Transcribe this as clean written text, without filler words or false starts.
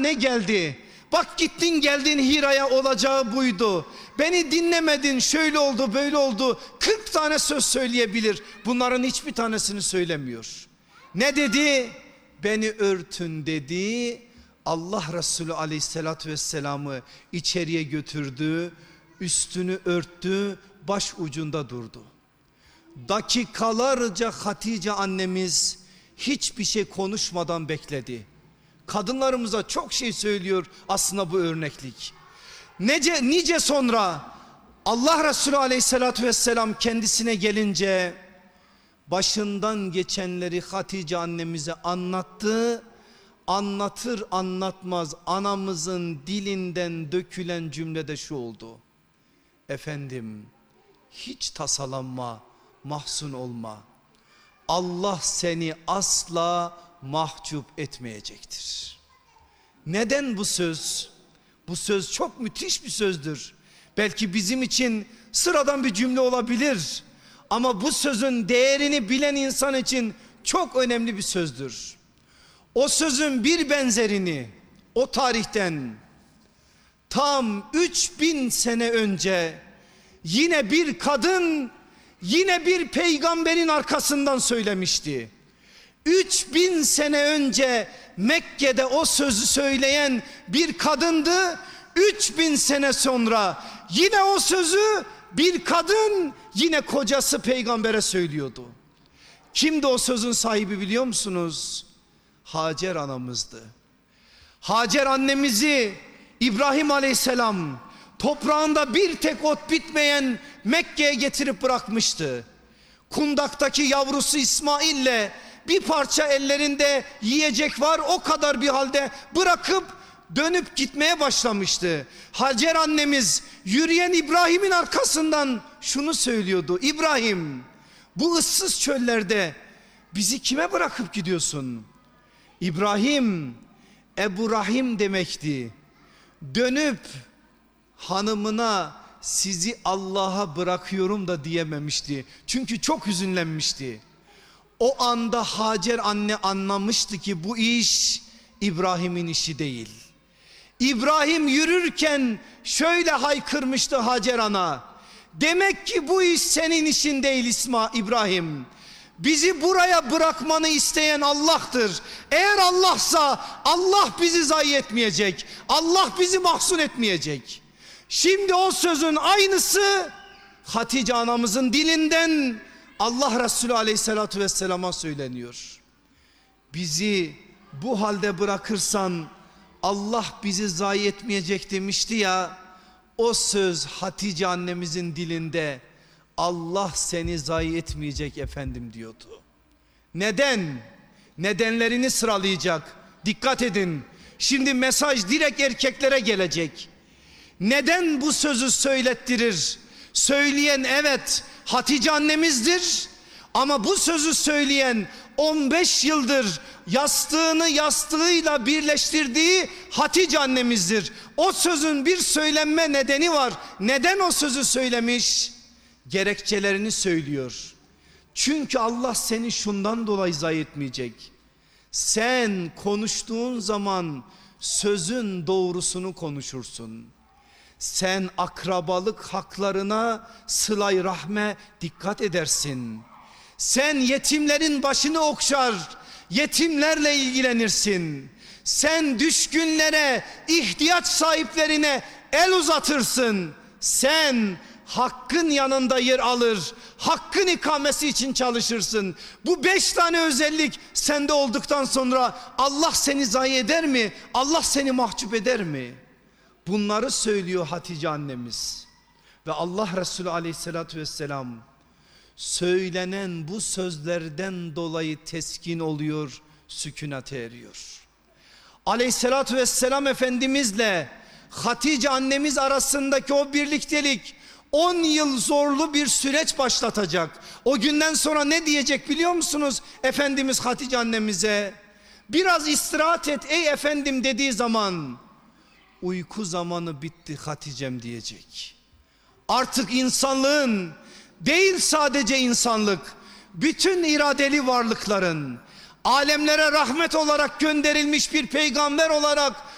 ne geldi? Bak gittin geldin Hira'ya, olacağı buydu. Beni dinlemedin, şöyle oldu böyle oldu. 40 tane söz söyleyebilir. Bunların hiçbir tanesini söylemiyor. Ne dedi? Beni örtün dedi. Allah Resulü aleyhissalatü vesselam'ı içeriye götürdü. Üstünü örttü. Baş ucunda durdu. Dakikalarca Hatice annemiz hiçbir şey konuşmadan bekledi. Kadınlarımıza çok şey söylüyor aslında bu örneklik. Nice sonra Allah Resulü aleyhissalatü vesselam kendisine gelince başından geçenleri Hatice annemize anlattı. Anlatır anlatmaz anamızın dilinden dökülen cümlede şu oldu: efendim, hiç tasalanma, mahzun olma. Allah seni asla mahcup etmeyecektir. Neden bu söz? Bu söz çok müthiş bir sözdür. Belki bizim için sıradan bir cümle olabilir. Ama bu sözün değerini bilen insan için çok önemli bir sözdür. O sözün bir benzerini o tarihten tam 3000 sene önce yine bir kadın, yine bir peygamberin arkasından söylemişti. 3000 sene önce Mekke'de o sözü söyleyen bir kadındı. 3000 sene sonra yine o sözü bir kadın, yine kocası peygambere söylüyordu. Kimdi o sözün sahibi biliyor musunuz? Hacer anamızdı. Hacer annemizi İbrahim aleyhisselam toprağında bir tek ot bitmeyen Mekke'ye getirip bırakmıştı. Kundaktaki yavrusu İsmail'le bir parça ellerinde yiyecek var, o kadar bir halde bırakıp dönüp gitmeye başlamıştı. Hacer annemiz yürüyen İbrahim'in arkasından şunu söylüyordu: İbrahim, bu ıssız çöllerde bizi kime bırakıp gidiyorsun? İbrahim Ebu Rahim demekti. Dönüp hanımına sizi Allah'a bırakıyorum da diyememişti. Çünkü çok hüzünlenmişti. O anda Hacer anne anlamıştı ki bu iş İbrahim'in işi değil. İbrahim yürürken şöyle haykırmıştı Hacer ana: demek ki bu iş senin işin değil İbrahim. Bizi buraya bırakmanı isteyen Allah'tır. Eğer Allah'sa Allah bizi zayi etmeyecek. Allah bizi mahzun etmeyecek. Şimdi o sözün aynısı Hatice anamızın dilinden Allah Resulü aleyhissalatü vesselama söyleniyor. Bizi bu halde bırakırsan Allah bizi zayi etmeyecek demişti ya. O söz Hatice annemizin dilinde Allah seni zayi etmeyecek efendim diyordu. Neden? Nedenlerini sıralayacak. Dikkat edin. Şimdi mesaj direkt erkeklere gelecek. Neden bu sözü söylettirir? Söyleyen evet Hatice annemizdir. Ama bu sözü söyleyen 15 yıldır yastığını yastığıyla birleştirdiği Hatice annemizdir. O sözün bir söylenme nedeni var. Neden o sözü söylemiş? Gerekçelerini söylüyor. Çünkü Allah seni şundan dolayı zayi etmeyecek. Sen konuştuğun zaman sözün doğrusunu konuşursun. Sen akrabalık haklarına, sıla-i rahme dikkat edersin. Sen yetimlerin başını okşar, yetimlerle ilgilenirsin. Sen düşkünlere, ihtiyaç sahiplerine el uzatırsın. Sen hakkın yanında yer alır, hakkın ikamesi için çalışırsın. Bu 5 tane özellik sende olduktan sonra Allah seni zayi eder mi? Allah seni mahcup eder mi? Bunları söylüyor Hatice annemiz. Ve Allah Resulü aleyhissalatü vesselam söylenen bu sözlerden dolayı teskin oluyor, sükunete eriyor. Aleyhissalatü vesselam Efendimizle Hatice annemiz arasındaki o birliktelik 10 yıl zorlu bir süreç başlatacak. O günden sonra ne diyecek biliyor musunuz Efendimiz Hatice annemize? Biraz istirahat et ey efendim dediği zaman uyku zamanı bitti Hatice'm diyecek. Artık insanlığın değil, sadece insanlık, bütün iradeli varlıkların alemlere rahmet olarak gönderilmiş bir peygamber olarak